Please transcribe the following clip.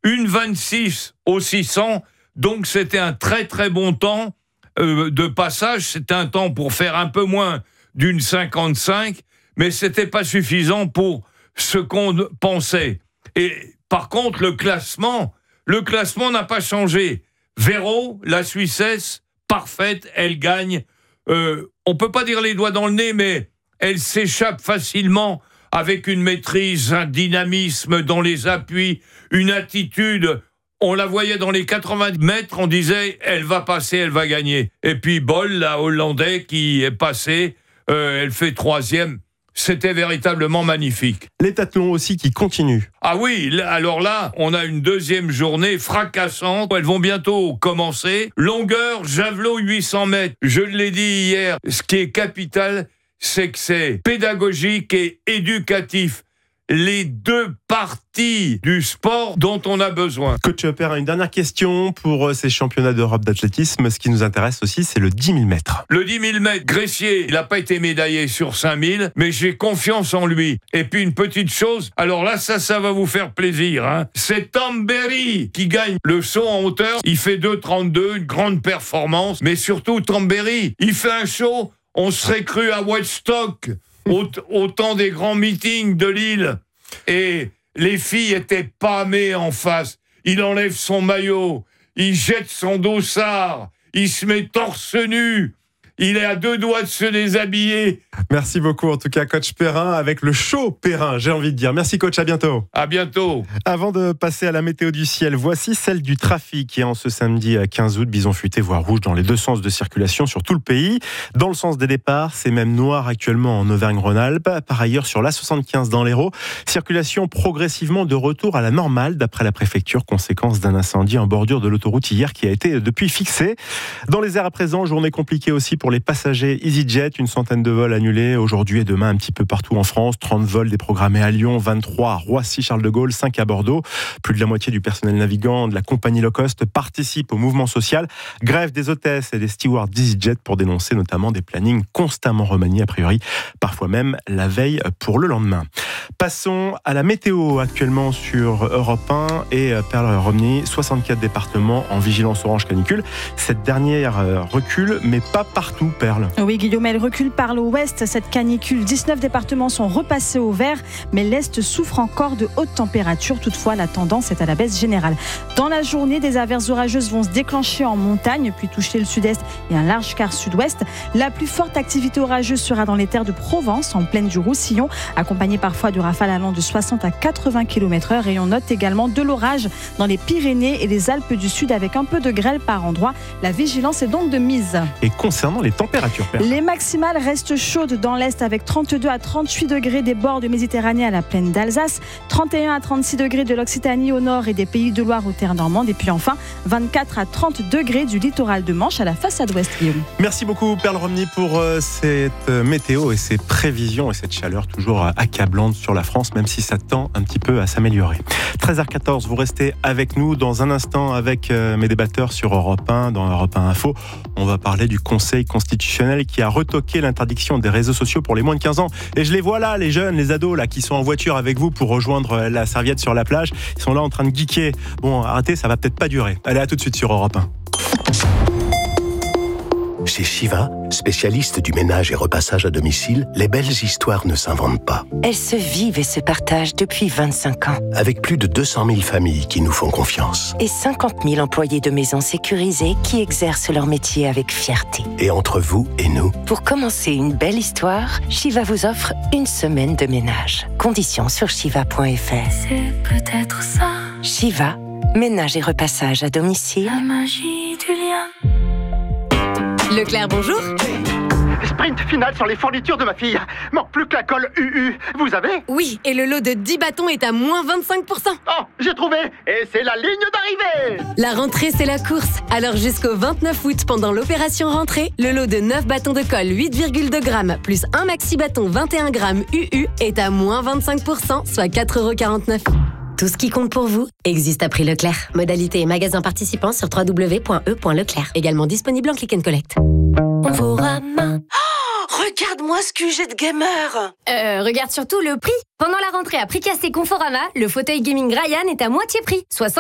1,26 au 600. Donc c'était un très très bon temps de passage. C'était un temps pour faire un peu moins d'une 55, mais c'était pas suffisant pour ce qu'on pensait. Et par contre, le classement n'a pas changé. Véro, la Suissesse, parfaite, elle gagne. On peut pas dire les doigts dans le nez, mais elle s'échappe facilement avec une maîtrise, un dynamisme dans les appuis, une attitude. On la voyait dans les 80 mètres, on disait elle va passer, elle va gagner. Et puis Bol, la Hollandais qui est passée, elle fait 3e. C'était véritablement magnifique. Les Tathlons aussi qui continuent. Ah oui, alors là, on a une deuxième journée fracassante. Elles vont bientôt commencer. Longueur, javelot 800 mètres. Je l'ai dit hier, ce qui est capital, c'est que c'est pédagogique et éducatif. Les deux parties du sport dont on a besoin. Coach Perrin, une dernière question pour ces championnats d'Europe d'athlétisme. Ce qui nous intéresse aussi, c'est le 10 000 mètres. Le 10 000 mètres, Gressier, il n'a pas été médaillé sur 5 000, mais j'ai confiance en lui. Et puis une petite chose, alors là, ça va vous faire plaisir. Hein. C'est Tom Berry qui gagne le saut en hauteur. Il fait 2,32, une grande performance. Mais surtout, Tom Berry, il fait un show, on serait cru à Woodstock. Au temps des grands meetings de Lille. Et les filles étaient pâmées en face. Il enlève son maillot, il jette son dossard, il se met torse nu. Il est à 2 doigts de se déshabiller. Merci beaucoup en tout cas coach Perrin avec le show Perrin, j'ai envie de dire. Merci coach, à bientôt. À bientôt. Avant de passer à la météo du ciel, voici celle du trafic. Et en ce samedi 15 août, bison futé voire rouge dans les 2 sens de circulation sur tout le pays. Dans le sens des départs, c'est même noir actuellement en Auvergne-Rhône-Alpes. Par ailleurs sur l'A75 dans l'Hérault, circulation progressivement de retour à la normale d'après la préfecture, conséquence d'un incendie en bordure de l'autoroute hier qui a été depuis fixé. Dans les airs à présent, journée compliquée aussi pour les passagers EasyJet, une centaine de vols annulés aujourd'hui et demain un petit peu partout en France, 30 vols déprogrammés à Lyon, 23 à Roissy-Charles de Gaulle, 5 à Bordeaux. Plus de la moitié du personnel navigant de la compagnie low cost participe au mouvement social. Grève des hôtesses et des stewards d'EasyJet pour dénoncer notamment des plannings constamment remaniés a priori, parfois même la veille pour le lendemain. Passons à la météo actuellement sur Europe 1 et Perle Romney, 64 départements en vigilance orange canicule. Cette dernière recule, mais pas partout, Perle. Oui, Guillaume, elle recule par l'ouest. Cette canicule, 19 départements sont repassés au vert, mais l'est souffre encore de hautes températures. Toutefois, la tendance est à la baisse générale. Dans la journée, des averses orageuses vont se déclencher en montagne, puis toucher le sud-est et un large quart sud-ouest. La plus forte activité orageuse sera dans les terres de Provence, en plaine du Roussillon, accompagnée parfois de rafales allant de 60 à 80 km/h. Et on note également de l'orage dans les Pyrénées et les Alpes du Sud, avec un peu de grêle par endroit. La vigilance est donc de mise. Et concernant les températures, Perle, les maximales restent chaudes dans l'est, avec 32 à 38 degrés des bords de Méditerranée à la plaine d'Alsace, 31 à 36 degrés de l'Occitanie au nord et des Pays de Loire aux terres normandes, et puis enfin 24 à 30 degrés du littoral de Manche à la façade ouest, Guillaume. Merci beaucoup Perle Romney pour cette météo et ces prévisions et cette chaleur toujours accablante sur la France, même si ça tend un petit peu à s'améliorer. 13h14, vous restez avec nous dans un instant avec mes débatteurs sur Europe 1, dans Europe 1 Info. On va parler du Conseil constitutionnel qui a retoqué l'interdiction des réseaux sociaux pour les moins de 15 ans. Et je les vois là, les jeunes, les ados là, qui sont en voiture avec vous pour rejoindre la serviette sur la plage. Ils sont là en train de geeker. Bon, arrêtez, ça va peut-être pas durer. Allez, à tout de suite sur Europe 1. Chez Shiva, spécialiste du ménage et repassage à domicile, les belles histoires ne s'inventent pas. Elles se vivent et se partagent depuis 25 ans. Avec plus de 200 000 familles qui nous font confiance. Et 50 000 employés de maisons sécurisées qui exercent leur métier avec fierté. Et entre vous et nous, pour commencer une belle histoire, Shiva vous offre une semaine de ménage. Conditions sur shiva.fr. C'est peut-être ça. Shiva, ménage et repassage à domicile. La magie du lien. Leclerc, bonjour. Sprint final sur les fournitures de ma fille. Manque plus que la colle UU. Vous avez ? Oui, et le lot de 10 bâtons est à moins 25%. Oh, j'ai trouvé. Et c'est la ligne d'arrivée. La rentrée, c'est la course. Alors jusqu'au 29 août, pendant l'opération rentrée, le lot de 9 bâtons de colle 8,2 grammes plus un maxi bâton 21 grammes UU est à moins 25%, soit 4,49 €. Tout ce qui compte pour vous existe à prix Leclerc. Modalité et magasin participants sur www.e.leclerc. Également disponible en click and collect. Conforama. Oh, regarde-moi ce QG de gamer. Regarde surtout le prix. Pendant la rentrée à prix cassé Conforama, le fauteuil gaming Ryan est à moitié prix. 60